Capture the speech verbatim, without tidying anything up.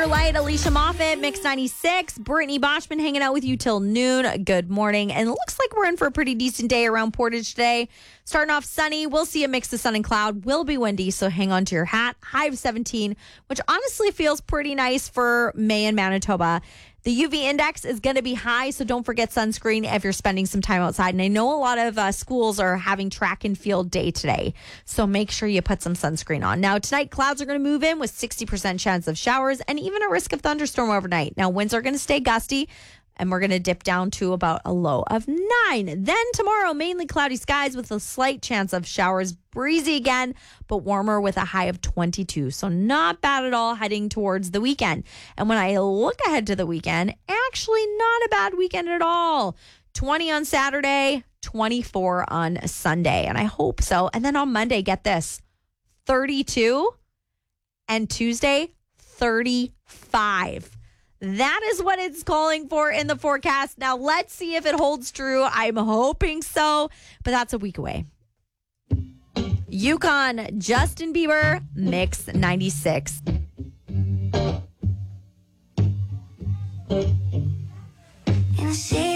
your light. Alicia Moffat, Mix ninety-six. Brittany Boschman hanging out with you till noon. Good morning. And it looks like we're in for a pretty decent day around Portage today. Starting off sunny. We'll see a mix of sun and cloud. Will be windy, so hang on to your hat. High of seventeen, which honestly feels pretty nice for May in Manitoba. The U V index is going to be high, so don't forget sunscreen if you're spending some time outside. And I know a lot of uh, schools are having track and field day today, so make sure you put some sunscreen on. Now, tonight, clouds are going to move in with sixty percent chance of showers and even a risk of thunderstorm overnight. Now, winds are going to stay gusty, and we're going to dip down to about a low of nine. Then tomorrow, mainly cloudy skies with a slight chance of showers. Breezy again, but warmer with a high of twenty-two. So not bad at all heading towards the weekend. And when I look ahead to the weekend, actually not a bad weekend at all. twenty on Saturday, twenty-four on Sunday. And I hope so. And then on Monday, get this, thirty-two. And Tuesday, thirty-five. That is what it's calling for in the forecast. Now, let's see if it holds true. I'm hoping so, but that's a week away. Yukon, Justin Bieber, Mix ninety-six. In the city